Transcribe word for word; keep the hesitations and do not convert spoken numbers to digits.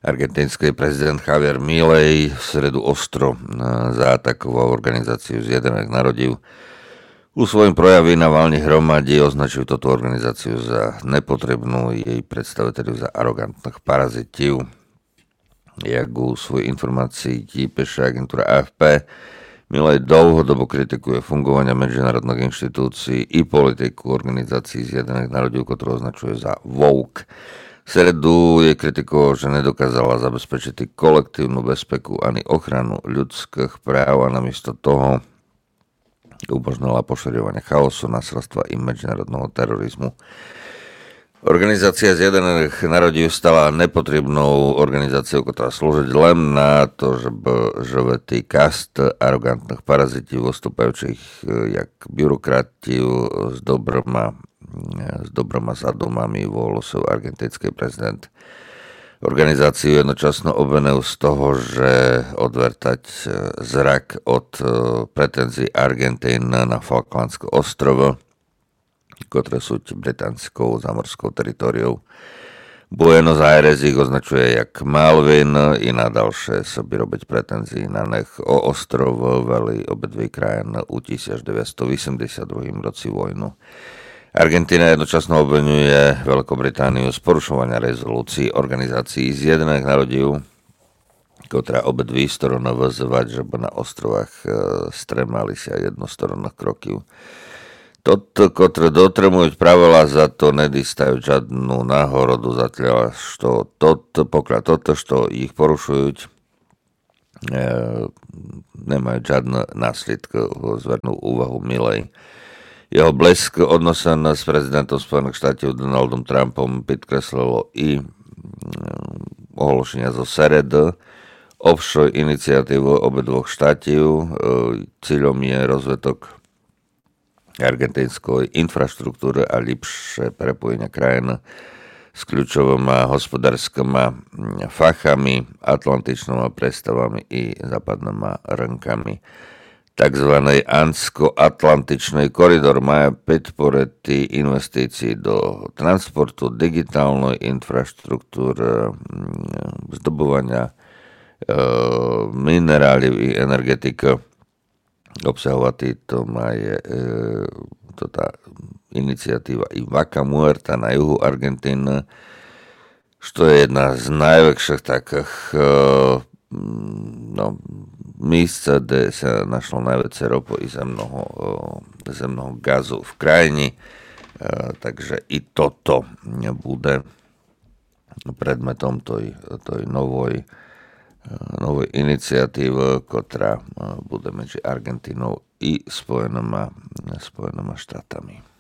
Argentínsky prezident Javier Milei v stredu ostro zaatakoval organizáciu Zjednotených národov. U svojom projaví na valnej hromade označujú túto organizáciu za nepotrebnú, jej predstaviteľov za arogantných parazitov. Jak u svojich informácií píše agentúra á ef pé, Milei dlhodobo kritikuje fungovanie medzinárodných inštitúcií i politiku organizácií Zjednotených národov, ktorú označuje za woke. V stredu je kritikou, že nedokázala zabezpečiť kolektívnu bezpeku ani ochranu ľudských práv a namiesto toho umožnila pošerovanie chaosu, násilstva i medzinárodného terorizmu. Organizácia Zjednotených národov stala nepotrebnou organizáciou, ktorá slúžiť len na to, že žvetý kast arogantných parazitov, vystupujúcich jak byrokratiu s dobroma, s dobroma zadumami volosov argentínsky prezident. Organizáciu jednočasno obvinil z toho, že odvertať zrak od pretenzií Argentín na Falklandské ostrovo, ktoré sú británskou zámorskou teritoriou. Buenos Aires ich označuje jak Malvin i na ďalšie soby robiť pretenzii na nech o ostrov veli obedví krajín u devätnásťstoosemdesiatdva roci vojnu. Argentína jednočasno obviňuje Veľkú Britániu z porušovania rezolúcií organizácií Zjednotených národov, ktorá obedví strany vyzývať, že na ostrovách stremali sa jednostranných krokov. Toto, ktoré dotrmujú pravila, za to nedýstajú žiadnu náhorodu, zatiaľ, što toto, pokiaľ toto, što ich porušujú, e, nemajú žiadne následky, zvernú úvahu Milei. Jeho blesk odnosen s prezidentom Spojených štátov Donaldom Trumpom podkreslilo i ohlášenia zo Seredy, offshore iniciatívu obidvoch štátov. Cieľom je rozvetok argentínskej infraštruktúry a lepšie prepojenia krajín s kľúčovými hospodárskymi fachami, atlantičnými prestavami i západnými rnkami. Takzvaný Andsko-atlantičný koridor má podporiť investícií do transportu, digitálnej infraštruktúry, zdobovania e, mineráliv i energetika. Obsahovať to má je e, to tá iniciatíva i Vaca Muerta na juhu Argentíny, što je jedna z najväčších takých e, no, místa, kde sa našlo najväčšie ropo i zemného, zemného gazu v krajine. E, takže i toto bude predmetom toj, toj novoj, novej iniciatívy, ktorá bude medzi Argentínou i Spojenými, Spojenými štátami.